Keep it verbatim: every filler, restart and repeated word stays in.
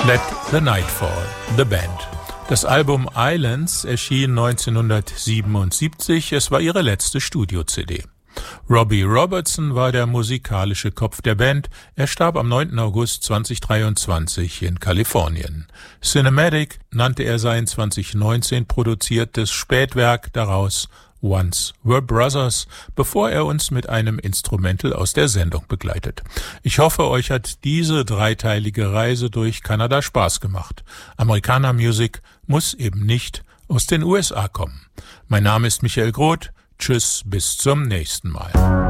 Let the Night Fall, The Band. Das Album Islands erschien neunzehnhundertsiebenundsiebzig, es war ihre letzte Studio-C D. Robbie Robertson war der musikalische Kopf der Band, er starb am neunten August zweitausenddreiundzwanzig in Kalifornien. Cinematic nannte er sein zweitausendneunzehn produziertes Spätwerk, daraus Once Were Brothers, bevor er uns mit einem Instrumental aus der Sendung begleitet. Ich hoffe, euch hat diese dreiteilige Reise durch Kanada Spaß gemacht. Americana Music muss eben nicht aus den U S A kommen. Mein Name ist Michael Groth. Tschüss, bis zum nächsten Mal.